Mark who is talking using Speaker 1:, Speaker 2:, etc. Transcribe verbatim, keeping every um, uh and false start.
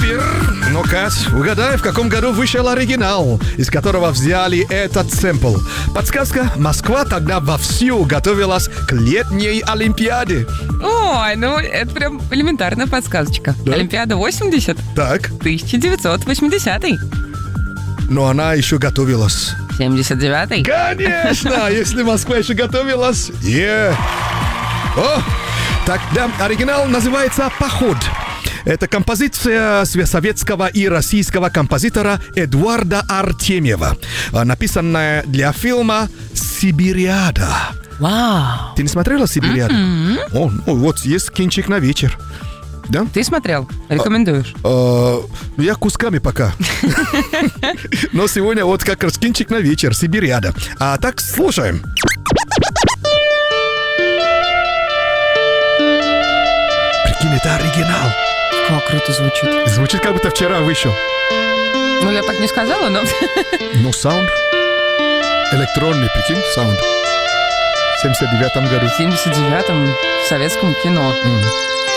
Speaker 1: эфир. Ну, Кать, угадай, в каком году вышел оригинал, из которого взяли этот сэмпл. Подсказка: Москва тогда вовсю готовилась к летней Олимпиаде.
Speaker 2: Ой, ну это прям элементарная подсказочка.
Speaker 1: Да?
Speaker 2: Олимпиада восемьдесят,
Speaker 1: Так,
Speaker 2: тысяча девятьсот восьмидесятый,
Speaker 1: но она еще готовилась.
Speaker 2: семьдесят девятый.
Speaker 1: Конечно, если Москва еще готовилась. Е. О, тогда оригинал называется «Поход». Это композиция советского и российского композитора Эдуарда Артемьева, написанная для фильма «Сибириада».
Speaker 2: Вау.
Speaker 1: Ты не смотрела «Сибириаду»?
Speaker 2: М-м.
Speaker 1: О, ну вот есть кинчик на вечер. Да?
Speaker 2: Ты смотрел? Рекомендуешь?
Speaker 1: Э, Я кусками пока. Но сегодня вот как раз кинчик на вечер, «Сибириада». А так слушаем. Прикинь, это оригинал.
Speaker 2: Как круто звучит.
Speaker 1: Звучит, как будто вчера вышел.
Speaker 2: Ну, я так не сказала, но...
Speaker 1: Но саунд электронный, прикинь, саунд. В семьдесят девятом году.
Speaker 2: В семьдесят девятом в советском кино.
Speaker 1: М.